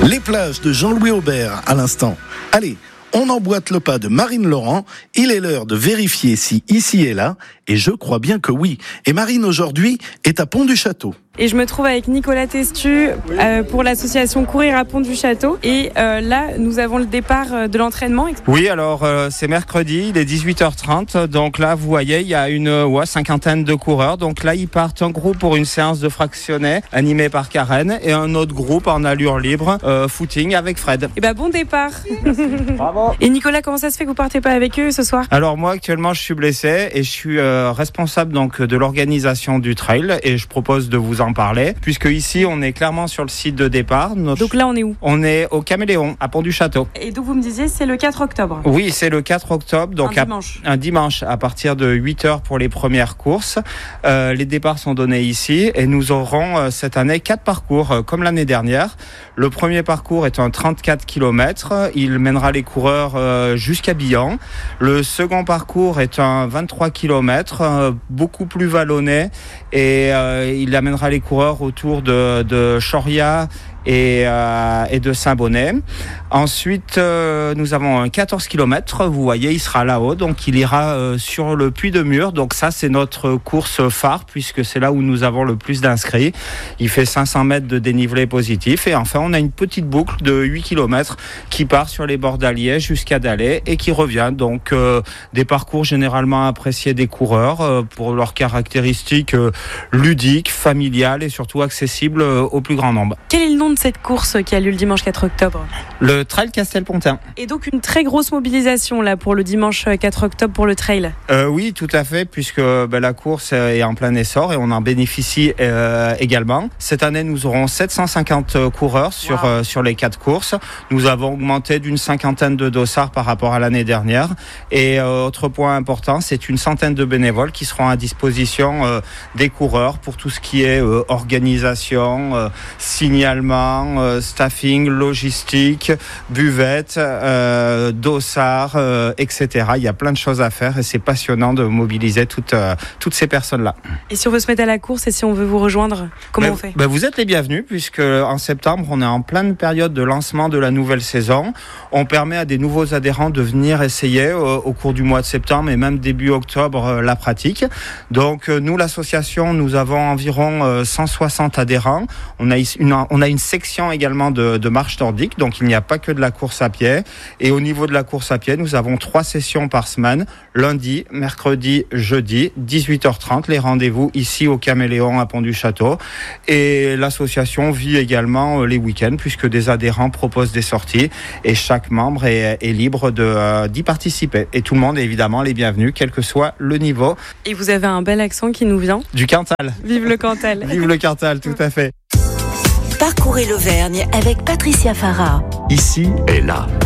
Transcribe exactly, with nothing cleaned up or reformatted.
Les plages de Jean-Louis Aubert à l'instant. Allez, on emboîte le pas de Marine Laurent. Il est l'heure de vérifier si ici et là, et je crois bien que oui. Et Marine aujourd'hui est à Pont-du-Château. Et je me trouve avec Nicolas Testu euh, pour l'association Courir à Pont-du-Château. Et euh, là, nous avons le départ de l'entraînement. Oui, alors euh, c'est mercredi, il est dix-huit heures trente. Donc là, vous voyez, il y a une ouais, cinquantaine de coureurs. Donc là, ils partent en groupe pour une séance de fractionnés animée par Karen et un autre groupe en allure libre, euh, footing avec Fred. Et ben bon départ. Bravo. Et Nicolas, comment ça se fait que vous partez pas avec eux ce soir ? Alors moi, actuellement, je suis blessé et je suis euh, responsable donc de l'organisation du trail et je propose de vous en parler, puisque ici on est clairement sur le site de départ. Notre... Donc là on est où ? On est au Caméléon, à Pont-du-Château. Et donc vous me disiez c'est le quatre octobre ? Oui, c'est le quatre octobre, donc un dimanche. À, un dimanche à partir de huit heures pour les premières courses. Euh, les départs sont donnés ici et nous aurons euh, cette année quatre parcours euh, comme l'année dernière. Le premier parcours est un trente-quatre kilomètres, il mènera les coureurs euh, jusqu'à Billan. Le second parcours est un vingt-trois kilomètres, euh, beaucoup plus vallonné et euh, il amènera les coureurs autour de, de Choria et, euh, et de Saint-Bonnet. Ensuite, euh, nous avons un quatorze kilomètres, vous voyez, il sera là-haut, donc il ira euh, sur le Puy de Mur. Donc ça, c'est notre course phare, puisque c'est là où nous avons le plus d'inscrits. Il fait cinq cents mètres de dénivelé positif. Et enfin, on a une petite boucle de huit kilomètres qui part sur les bords d'Allier jusqu'à Dalais et qui revient. Donc, euh, des parcours généralement appréciés des coureurs euh, pour leurs caractéristiques euh, ludiques, familiales et surtout accessibles euh, au plus grand nombre. Quel est le nom de cette course qui a lieu le dimanche quatre octobre ? Le Trail Castelpontin. Et donc une très grosse mobilisation là pour le dimanche quatre octobre pour le trail. Euh, oui, tout à fait, puisque ben, la course est en plein essor et on en bénéficie euh, également. Cette année, nous aurons sept cent cinquante coureurs sur, wow. euh, sur les quatre courses. Nous avons augmenté d'une cinquantaine de dossards par rapport à l'année dernière. Et euh, autre point important, c'est une centaine de bénévoles qui seront à disposition euh, des coureurs pour tout ce qui est euh, organisation, euh, signalement, Euh, staffing, logistique, buvette, euh, dossard, euh, et cetera. Il y a plein de choses à faire et c'est passionnant de mobiliser toutes, euh, toutes ces personnes-là. Et si on veut se mettre à la course et si on veut vous rejoindre, comment ben, on fait ? ben Vous êtes les bienvenus puisque en septembre, on est en pleine période de lancement de la nouvelle saison. On permet à des nouveaux adhérents de venir essayer euh, au cours du mois de septembre et même début octobre euh, la pratique. Donc euh, nous, l'association, nous avons environ euh, cent soixante adhérents. On a une, on a une section également de, de marche nordique, donc il n'y a pas que de la course à pied. Et au niveau de la course à pied, nous avons trois sessions par semaine, lundi, mercredi, jeudi, dix-huit heures trente, les rendez-vous ici au Caméléon à Pont-du-Château. Et l'association vit également les week-ends, puisque des adhérents proposent des sorties et chaque membre est, est libre de, euh, d'y participer. Et tout le monde est évidemment les bienvenus, quel que soit le niveau. Et vous avez un bel accent qui nous vient. Du Cantal. Vive le Cantal. Vive le Cantal, tout à fait. Parcourez l'Auvergne avec Patricia Farah. Ici et là.